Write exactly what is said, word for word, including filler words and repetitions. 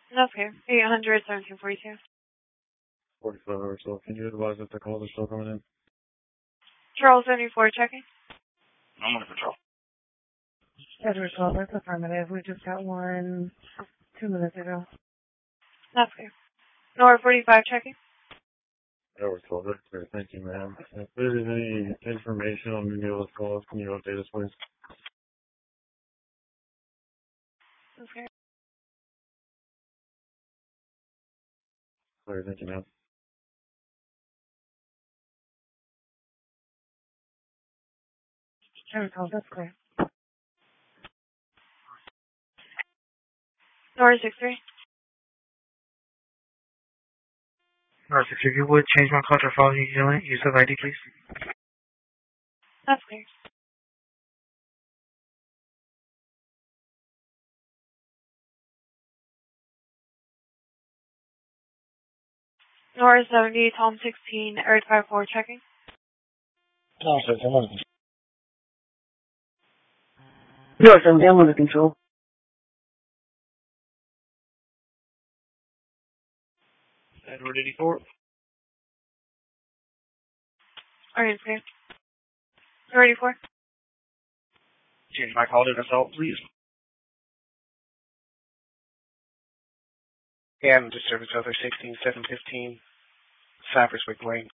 That's okay. eight hundred, seventeen forty-two. forty-five hours, so can you advise if the calls are still coming in? Charles seventy-four checking. I'm under control. Edward twelve, that's affirmative. We just got one two minutes ago. That's okay. Nora forty-five checking. Edward twelve, that's great. Thank you, ma'am. If there's any information on any of those calls, can you update us, please? Okay. Clear, thank you, ma'am. Edward twelve, that's clear. Nora six three. Alright, if you would change my call to following use of I D, please. That's clear. Nora seventy, Tom sixteen, Eric five four checking. No, sir, I'm under control. North seventy, I'm under control. Edward eighty-four. Alright, clear. Nora eighty-four. Change my call to assault, please. Yeah, I'm just service over sixteen seven fifteen, Cypress Wick Lane.